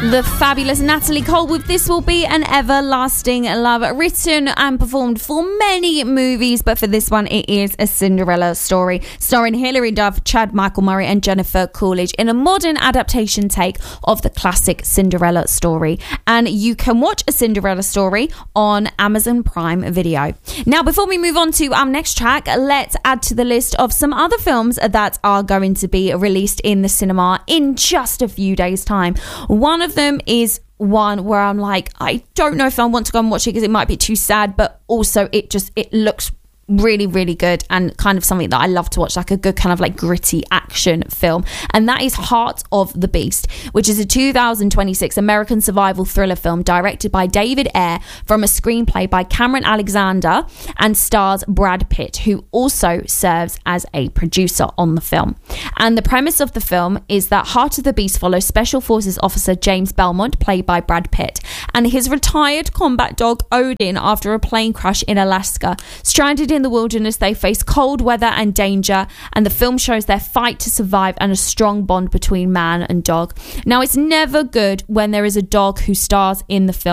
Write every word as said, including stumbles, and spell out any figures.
The fabulous Natalie Cole with This Will Be an Everlasting Love, written and performed for many movies, but for this one it is a Cinderella story, starring Hilary Duff, Chad Michael Murray and Jennifer Coolidge in a modern adaptation take of the classic Cinderella story. And you can watch a Cinderella story on Amazon Prime Video. Now, before we move on to our next track, let's add to the list of some other films that are going to be released in the cinema in just a few days' time. One of them is one where I'm like, I don't know if I want to go and watch it because it might be too sad, but also it just it looks really really good and kind of something that I love to watch, like a good kind of like gritty action film, and that is Heart of the Beast, which is a two thousand twenty-six American survival thriller film directed by David Ayer from a screenplay by Cameron Alexander and stars Brad Pitt, who also serves as a producer on the film. And the premise of the film is that Heart of the Beast follows Special Forces officer James Belmont, played by Brad Pitt, and his retired combat dog Odin after a plane crash in Alaska. Stranded in the wilderness, they face cold weather and danger, and the film shows their fight to survive and a strong bond between man and dog. Now, it's never good when there is a dog who stars in the film